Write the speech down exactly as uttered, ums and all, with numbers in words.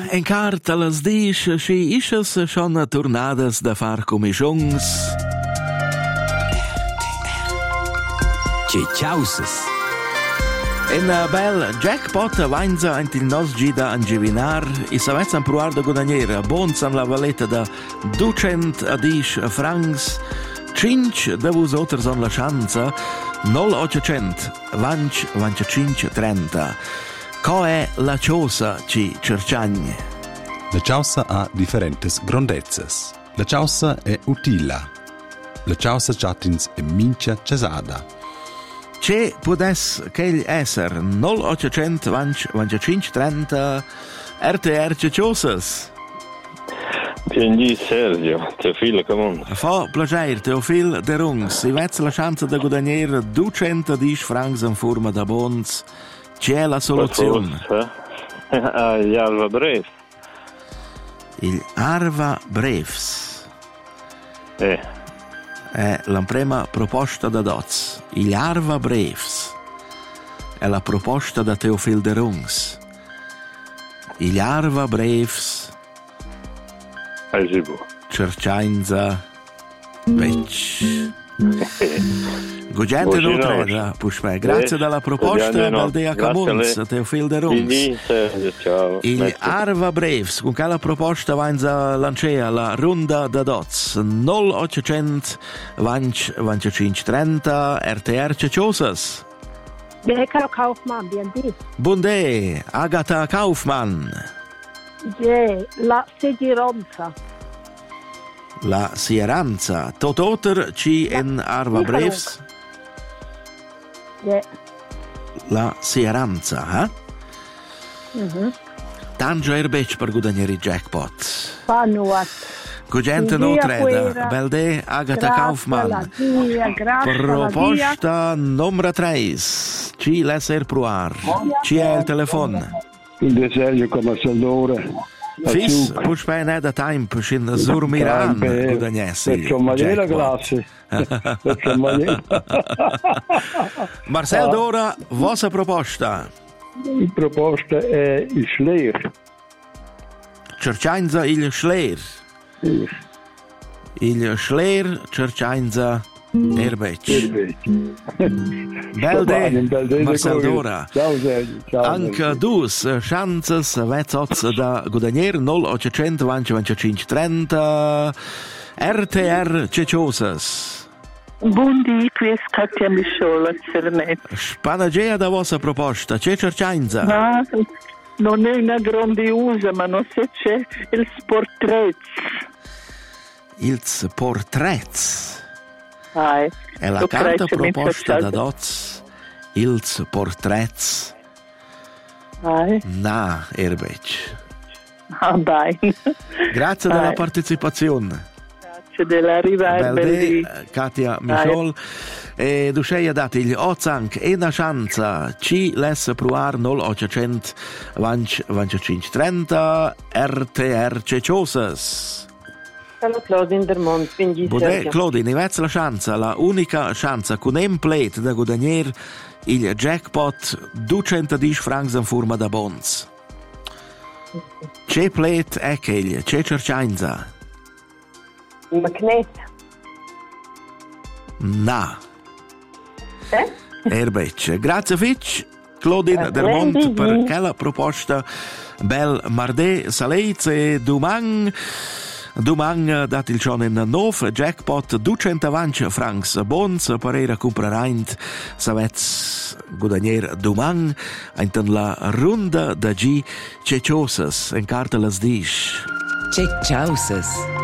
encar talas disch schi isches schon tornadas da far comissions. Cicciauses. En bel jackpot vainza ant il nos gida angevinar i savets an proar da guadaniera bons an la valeta da ducent adisch francs cinc da vus oters on la chanza nol ottocent vanch vanchacinc trenta. Co è la ciosa ci cerciagne? La ciosa ha differentes grondezzas. La ciosa è utila. La ciosa chatins è mincia cesada. Che pudes ch'egl esser nol ottocent vanch vanchacinc trenta R T R ciosas? Quindi Sergio, Teofilo Camon. Fa plager, Teofil de Rungs. Si vezza la chance da guadagner ducent disch francs in forma da bons. C'è la soluzione? Ah, gli Arva Breves. Il Arva Breves. Eh. È la prima proposta da Doz. Il Arva Breves. È la proposta da Teofil de Rungs. Il Arva Breves. Esibu. Cerciainza. Vec. Gugente Notreda, Pushpe. Grazie dalla proposta, Valdea Camunz, Teofil de Rungs. Il Arva Breves, con quella proposta vanza lancea la runda da Doz, nol ottocent vanch vanchacinc trenta R T R Ceciosas. Carlo Kaufmann, B and B. Bunde, Agata Kaufmann. Je, la Sieranza. La Sieranza. Tototer ci en Arva Breves. Je. La Sieranza, eh? Mhm. Tangia erbec per guadagnare i jackpot. Panuat. Gugente Notreda, Belde Agata Kaufmann. Proposta numero tre. Ci l'esser proar. Ci è il telefono. Il Sergio come Saldora. Fis, push bei ne da time push in Zurmiran guadagnesse. Per comandare la classe. Per comandare. Marcel Dora, vostra proposta? La proposta è il Schleer. Cerciainza il Schleer. Il Schleer cerciainza Erbec. Belde, Marcel Dora. Ciao Sergio. Ciao. Anche dus chances vezzots da guadagner nol ottocent vanchacinc trenta R T R Ceciosas. Buondì, qui è Katia Misciola, Cernet. Spanagea da vostra proposta, c'è cerciainza? Ma non è una grandiosa, ma non so se c'è il Sportrez. Il Sportrez. Ah, è la carta proposta da Doz. Il Sportrez. Ah, Na, Erbec. ah dai. Grazie della partecipazione. Grazie dell'arrivare. Belde, Katia Michol. E Duceia dati gli Ozank e una chance. Ci les proar nol ottocent vanchacinc trenta R T R Ceciosas. Ciao Claudine Dermont, quindi Bude, Claudine, vezza la chance, la unica chance con un plate da guadagner il jackpot duecentodici francs in forma da bons. C'è plate è che c'è cerciainza? Il magnet. Na. Eh? Erbec. Grazie Fitch, Claudine Dermont per quella proposta bel marde saleiz e domani Domani dat il schon in nov jackpot duecentovinti francs bons per era compraraint savets guadagner domani in la runda da G Ceciosas en carta las dish. Ceciosas.